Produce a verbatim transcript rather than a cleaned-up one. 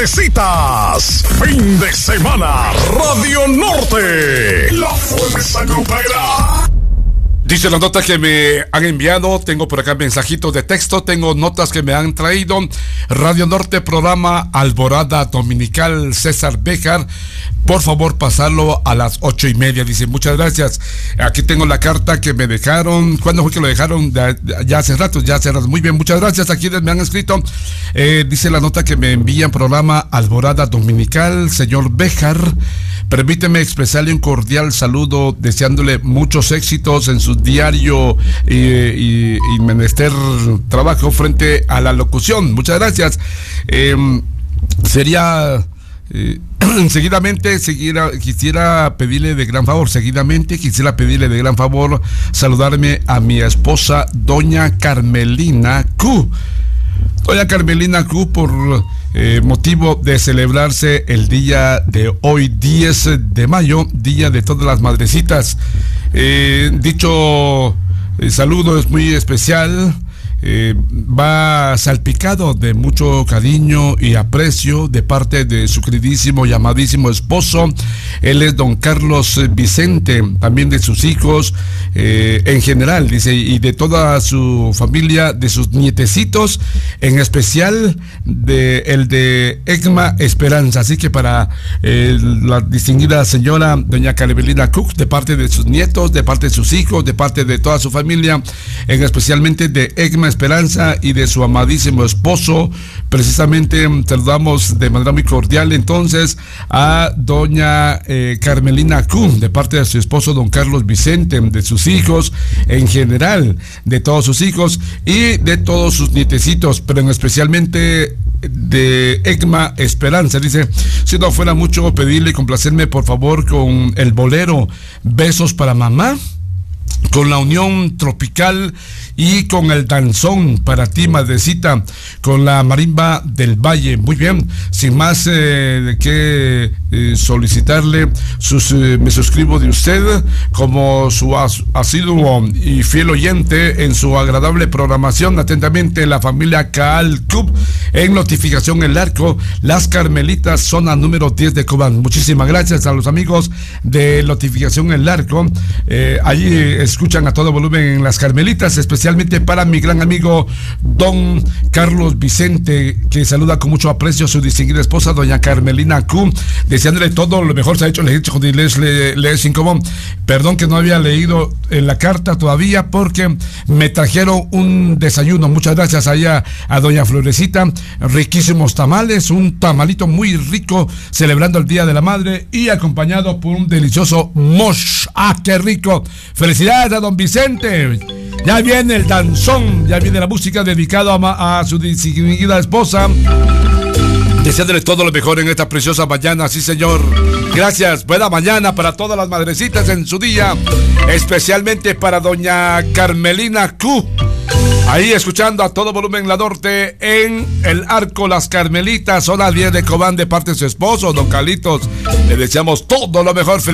Citas, fin de semana, Radio Norte, la fuerza grupera. Dice la nota que me han enviado, tengo por acá mensajitos de texto, tengo notas que me han traído. Radio Norte, programa Alborada Dominical, César Béjar, por favor pasarlo a las ocho y media, dice, muchas gracias. Aquí tengo la carta que me dejaron, ¿cuándo fue que lo dejaron? Ya hace rato, ya hace rato, muy bien, muchas gracias a quienes me han escrito. Eh, dice la nota que me envían, programa Alborada Dominical, señor Béjar, permíteme expresarle un cordial saludo, deseándole muchos éxitos en su diario y, y, y menester trabajo frente a la locución. Muchas gracias. Eh, sería eh, seguidamente seguida, quisiera pedirle de gran favor, seguidamente quisiera pedirle de gran favor saludarme a mi esposa, doña Carmelina Q. Doña Carmelina Q, por eh, motivo de celebrarse el día de hoy, diez de mayo, Día de Todas las Madrecitas. Eh, dicho eh, saludo es muy especial, eh, va salpicado de mucho cariño y aprecio de parte de su queridísimo y amadísimo esposo. Él es don Carlos Vicente, también de sus hijos, eh, en general, dice, y de toda su familia, de sus nietecitos, en especial de el de Egma Esperanza. Así que para eh, la distinguida señora doña Carmelina Cook, de parte de sus nietos, de parte de sus hijos, de parte de toda su familia, en especialmente de Egma Esperanza y de su amadísimo esposo, precisamente saludamos de manera muy cordial entonces a doña eh, Carmelina Q, de parte de su esposo don Carlos Vicente, de sus hijos en general, de todos sus hijos y de todos sus nietecitos, pero en especialmente de Egma Esperanza. Dice, si no fuera mucho pedirle, complacerme por favor con el bolero Besos para Mamá, con la Unión Tropical y con el danzón para ti, madrecita, con la marimba del Valle. Muy bien, sin más eh, que eh, solicitarle, sus, eh, me suscribo de usted como su as, asiduo y fiel oyente en su agradable programación. Atentamente, la familia Caal Club, en Notificación El Arco, Las Carmelitas, zona número diez de Cobán. Muchísimas gracias a los amigos de Notificación El Arco. Eh, allí escuchan a todo volumen en Las Carmelitas, especialmente para mi gran amigo don Carlos Vicente, que saluda con mucho aprecio a su distinguida esposa doña Carmelina Q, deseándole todo lo mejor. Se ha hecho, le he dicho, les le, le, sin común. Perdón que no había leído en la carta todavía, porque me trajeron un desayuno. Muchas gracias allá a doña Florecita, riquísimos tamales, un tamalito muy rico celebrando el Día de la Madre y acompañado por un delicioso mosh. ¡Ah, qué rico! Felicidades a don Vicente. Ya viene el danzón, ya viene la música dedicada a, a su distinguida esposa, deseándole todo lo mejor en esta preciosa mañana. Sí, señor, gracias. Buena mañana para todas las madrecitas en su día, especialmente para doña Carmelina Q, ahí escuchando a todo volumen La Norte en El Arco, Las Carmelitas, zona diez de Cobán, de parte de su esposo don Carlitos. Le deseamos todo lo mejor.